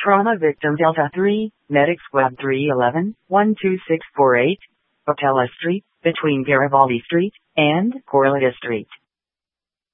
Trauma victim Delta 3, Medic Squad 311, 12648, Opella Street, between Garibaldi Street and Corletta Street.